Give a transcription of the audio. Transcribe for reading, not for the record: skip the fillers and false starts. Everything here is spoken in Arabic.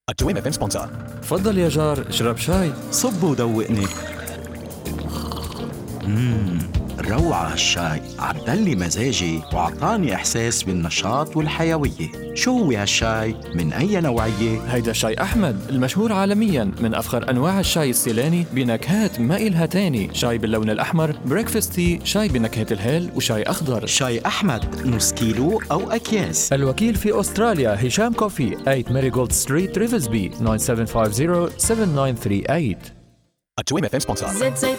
التويم FM سبونسر. تفضل يا جار، اشرب شاي. صب ودوقني. روعة هالشاي، عدلي مزاجي وعطاني إحساس بالنشاط والحيوية. شو هو هالشاي؟ من أي نوعية؟ هيدا شاي أحمد المشهور عالميا، من أفخر أنواع الشاي السيلاني بنكهات ما إلها تاني. شاي باللون الأحمر، بريكفاست تي، شاي بنكهة الهيل، وشاي أخضر. شاي أحمد نص كيلو أو أكياس. الوكيل في أستراليا هشام كوفي، 8 ماريغولد ستريت، ريفزبي، 9750 7938. التويم FM سبونسر.